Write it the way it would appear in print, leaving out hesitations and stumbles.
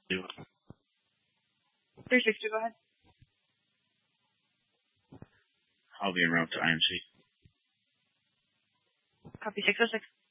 Do 360, go ahead. I'll be en route to IMC. Copy 606.